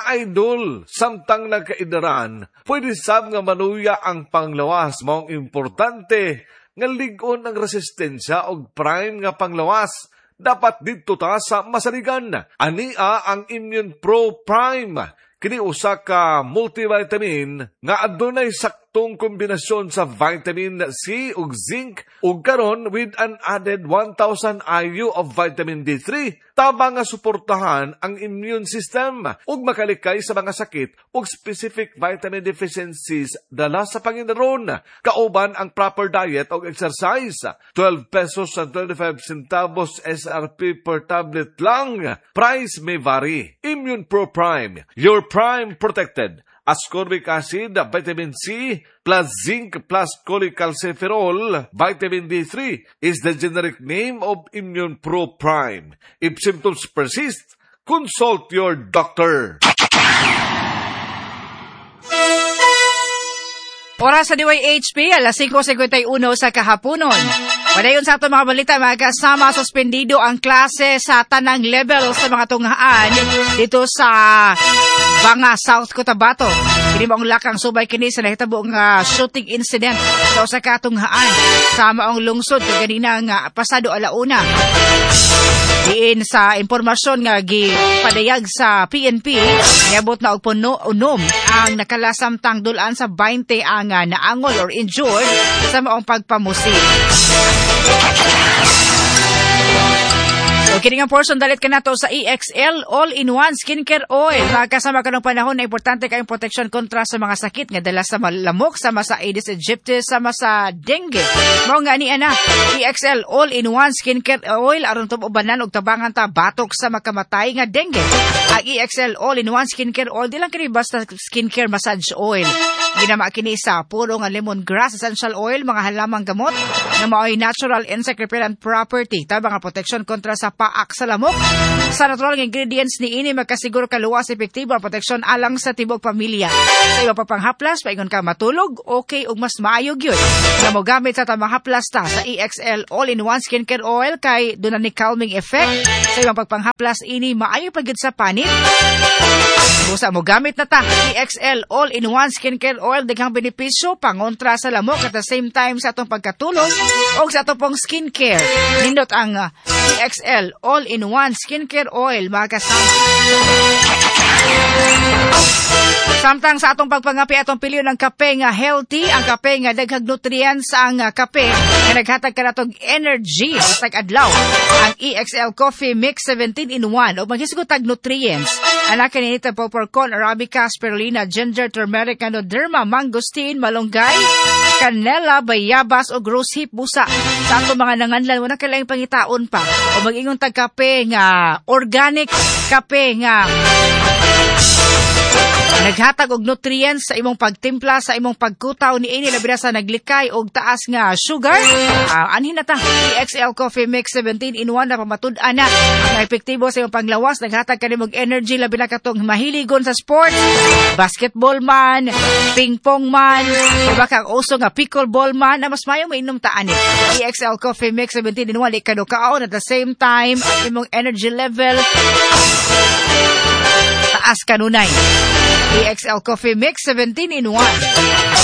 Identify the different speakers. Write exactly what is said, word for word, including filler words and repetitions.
Speaker 1: idol, samtang nagkaidaran, pwede sab nga manuya ang panglawas, maong importante, nga ligon ang resistensya og prime nga panglawas. Dapat dito ta sa masaligan. Ania ang Immune Pro Prime. Kini usa ka multivitamin nga adunay saktong kombinasyon sa vitamin C ug zinc ug karon with an added one thousand I U of vitamin D three tabang nga suportahan ang immune system ug makalikay sa mga sakit ug specific vitamin deficiencies dala sa Panginoon. Kauban ang proper diet ug exercise. twelve pesos and twenty-five centavos S R P per tablet lang. Price may vary. Immune Pro Prime, your prime protected. Ascorbic acid, vitamin C, plus zinc, plus cholecalciferol, vitamin D three is the generic name of Immune Pro Prime. If symptoms persist, consult your doctor.
Speaker 2: Oras sa D Y H P, alas five fifty-one sa kahaponon. Padayon sa ato mga balita, mga kasama, suspendido ang klase sa tanang level sa mga tunghaan dito sa Banga, South Cotabato. Kini maong lakang subay kini sa nahitabo nga shooting incident sa usa ka tunghaan sa maong lungsod kaganina nga pasado alauna. Diin sa impormasyon nga gipadayag sa P N P, niabot na og puno unom ang nakalasamtang dulan sa twenty ang naangol or injured sa maong pagpamusi. O kini nga portion dalit kanato sa E X L All-in-One Skincare Oil. Magkasama kanong panahon na importante kayong proteksyon kontra sa mga sakit nga dala sa malamok, sama sa Aedes aegypti, sama sa dengue. Mao nga ni ana, E X L All-in-One Skincare Oil aron tububanan og tabangan ta batok sa makamatay nga dengue. Ang E X L All-in-One Skincare Oil di lang kini basta skincare massage oil. Ginama kini sa puro nga lemongrass essential oil, mga halamang gamot na mao'y natural insect repellent property, tabang nga proteksyon kontra sa paak sa lamok. Sa natural nga ingredients ni ini magkasiguro kaluwas epektibo ang proteksyon alang sa tibok pamilya. Sa iba pa panghaplas, paingon ka matulog, okay ug mas maayog yun. Na mo gamit sa tamang haplas ta sa E X L All-in-One Skincare Oil kay doon na ni calming effect. Sa ibang pagpanghaplas ini maayo pagid sa panit. Busa mo gamit na ta E X L All-in-One Skincare Oil, daghang benepisyo pangontra sa lamok at the same time sa atong pagkatulog o sa atong pong skincare. Nindot ang uh, E X L All-in-One Skincare Oil, mga kasama. Samtang sa atong pagpangapi atong piliyon ng kape nga healthy, ang kape nga daghang nutrients ang uh, kape nga naghatag kanatong energy sa adlaw. Ang E X L Coffee Mix seventeen in one o maghisgot tag nutrients. Anak ni nita popcorn, arabica, spirulina, ginger, turmeric, anoderma, mangosteen, malunggay, canela, bayabas o rosehip busa. Sa atong mga nanganlan wala kailangang pangitaon pa o mag-ingon tag kape nga organic, kape nga naghatag og nutrients sa imong pagtimpla, sa imong pagkutaw ni ini labi na sa naglikay og taas nga sugar. Uh, anhin na ta E X L Coffee Mix seventeen in one na pamatud-an na nga epektibo sa imong panglawas, naghatag kanimo og energy labi na katong mahiligon sa sports, basketball man, ping pong man, iba kang uso nga pickleball man, na mas mayo mainom ta ani. E X L Coffee Mix seventeen in one ikado kaon at the same time ang imong energy level taas kanunay. E X L Coffee Mix seventeen in one.